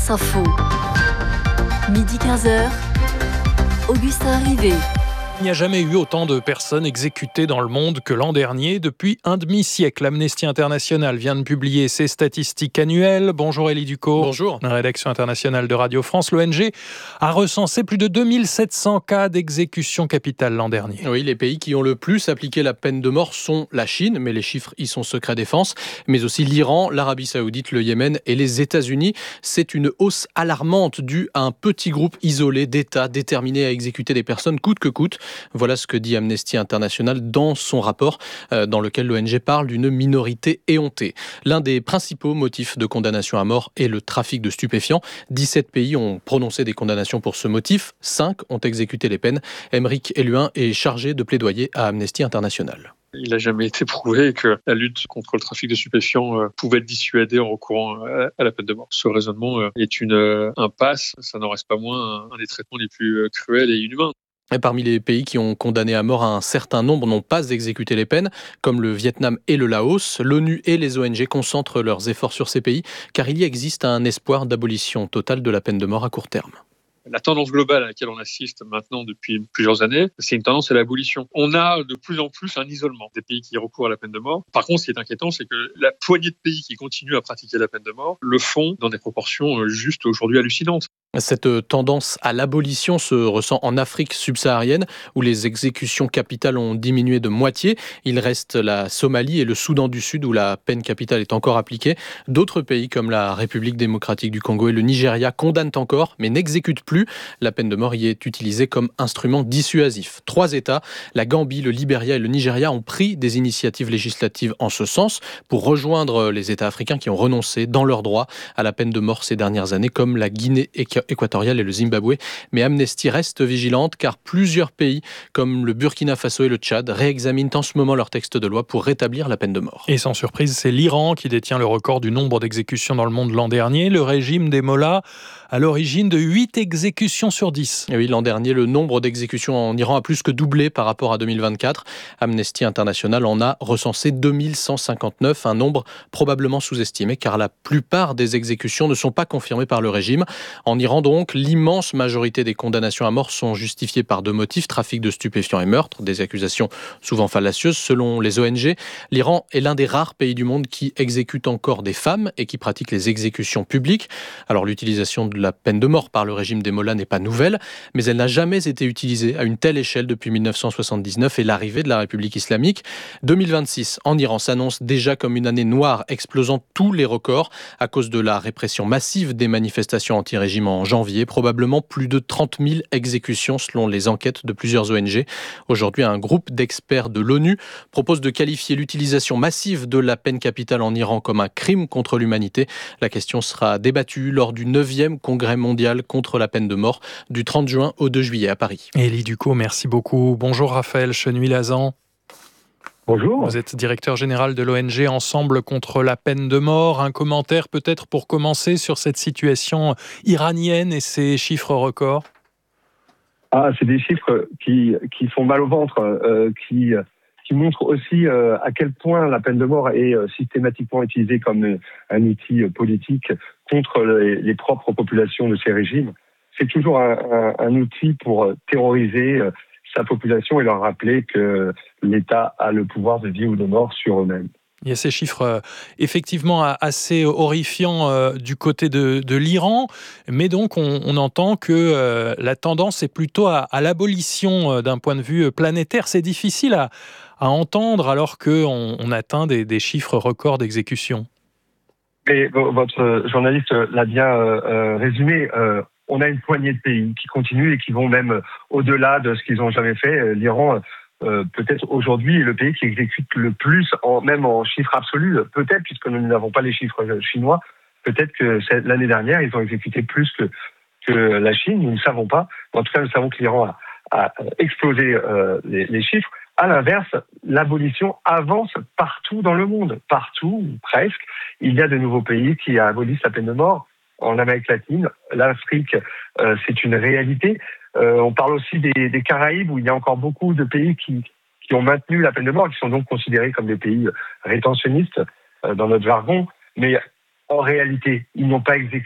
France Info. Midi 15h, Augustin Rivet. Il n'y a jamais eu autant de personnes exécutées dans le monde que l'an dernier. Depuis un demi-siècle, Amnesty International vient de publier ses statistiques annuelles. Bonjour Élie Ducot. Bonjour. Rédaction internationale de Radio France. L'ONG a recensé plus de 2700 cas d'exécution capitale l'an dernier. Oui, les pays qui ont le plus appliqué la peine de mort sont la Chine, mais les chiffres y sont secret défense, mais aussi l'Iran, l'Arabie Saoudite, le Yémen et les États-Unis. C'est une hausse alarmante due à un petit groupe isolé d'États déterminés à exécuter des personnes coûte que coûte. Voilà ce que dit Amnesty International dans son rapport, dans lequel l'ONG parle d'une minorité éhontée. L'un des principaux motifs de condamnation à mort est le trafic de stupéfiants. 17 pays ont prononcé des condamnations pour ce motif. 5 ont exécuté les peines. Aymeric Eluin est chargé de plaidoyer à Amnesty International. Il n'a jamais été prouvé que la lutte contre le trafic de stupéfiants pouvait être dissuadée en recourant à la peine de mort. Ce raisonnement est une impasse. Ça n'en reste pas moins un des traitements les plus cruels et inhumains. Et parmi les pays qui ont condamné à mort, un certain nombre n'ont pas exécuté les peines, comme le Vietnam et le Laos. L'ONU et les ONG concentrent leurs efforts sur ces pays, car il y existe un espoir d'abolition totale de la peine de mort à court terme. La tendance globale à laquelle on assiste maintenant depuis plusieurs années, c'est une tendance à l'abolition. On a de plus en plus un isolement des pays qui recourent à la peine de mort. Par contre, ce qui est inquiétant, c'est que la poignée de pays qui continuent à pratiquer la peine de mort le font dans des proportions juste aujourd'hui hallucinantes. Cette tendance à l'abolition se ressent en Afrique subsaharienne, où les exécutions capitales ont diminué de moitié. Il reste la Somalie et le Soudan du Sud, où la peine capitale est encore appliquée. D'autres pays, comme la République démocratique du Congo et le Nigeria, condamnent encore, mais n'exécutent plus. La peine de mort y est utilisée comme instrument dissuasif. 3 États, la Gambie, le Libéria et le Nigeria, ont pris des initiatives législatives en ce sens pour rejoindre les États africains qui ont renoncé dans leur droit à la peine de mort ces dernières années, comme la Guinée équatoriale et le Zimbabwe. Mais Amnesty reste vigilante car plusieurs pays, comme le Burkina Faso et le Tchad, réexaminent en ce moment leur texte de loi pour rétablir la peine de mort. Et sans surprise, c'est l'Iran qui détient le record du nombre d'exécutions dans le monde l'an dernier. Le régime des mollahs à l'origine de 8 exécutions sur 10. Et oui, l'an dernier, le nombre d'exécutions en Iran a plus que doublé par rapport à 2024. Amnesty International en a recensé 2159, un nombre probablement sous-estimé car la plupart des exécutions ne sont pas confirmées par le régime. En Iran donc, l'immense majorité des condamnations à mort sont justifiées par 2 motifs, trafic de stupéfiants et meurtre, des accusations souvent fallacieuses selon les ONG. L'Iran est l'un des rares pays du monde qui exécute encore des femmes et qui pratique les exécutions publiques. Alors l'utilisation de la peine de mort par le régime des mollahs n'est pas nouvelle, mais elle n'a jamais été utilisée à une telle échelle depuis 1979 et l'arrivée de la République islamique. 2026 en Iran s'annonce déjà comme une année noire, explosant tous les records à cause de la répression massive des manifestations anti-régime en janvier. Probablement plus de 30 000 exécutions selon les enquêtes de plusieurs ONG. Aujourd'hui, un groupe d'experts de l'ONU propose de qualifier l'utilisation massive de la peine capitale en Iran comme un crime contre l'humanité. La question sera débattue lors du 9e congrès mondial contre la peine de mort du 30 juin au 2 juillet à Paris. Élie Ducot, merci beaucoup. Bonjour Raphaël Chenuy-Lazan. Bonjour. Vous êtes directeur général de l'ONG Ensemble contre la peine de mort. Un commentaire peut-être pour commencer sur cette situation iranienne et ces chiffres records. C'est des chiffres qui font mal au ventre, qui montrent aussi à quel point la peine de mort est systématiquement utilisée comme un outil politique contre les propres populations de ces régimes. C'est toujours un outil pour terroriser sa population et leur rappeler que l'État a le pouvoir de vie ou de mort sur eux-mêmes. Il y a ces chiffres effectivement assez horrifiants du côté de l'Iran, mais donc on entend que la tendance est plutôt à l'abolition d'un point de vue planétaire. C'est difficile à entendre alors qu'on atteint des chiffres records d'exécution. Et votre journaliste l'a bien résumé. On a une poignée de pays qui continuent et qui vont même au-delà de ce qu'ils n'ont jamais fait. L'Iran, peut-être aujourd'hui, est le pays qui exécute le plus, même en chiffres absolus. Peut-être, puisque nous n'avons pas les chiffres chinois, peut-être que l'année dernière, ils ont exécuté plus que la Chine. Nous ne savons pas. En tout cas, nous savons que l'Iran a explosé les chiffres. À l'inverse, l'abolition avance partout dans le monde. Partout, presque. Il y a de nouveaux pays qui abolissent la peine de mort. En Amérique latine, l'Afrique, c'est une réalité. On parle aussi des Caraïbes, où il y a encore beaucoup de pays qui ont maintenu la peine de mort, qui sont donc considérés comme des pays rétentionnistes dans notre jargon. Mais en réalité, ils n'ont pas exécuté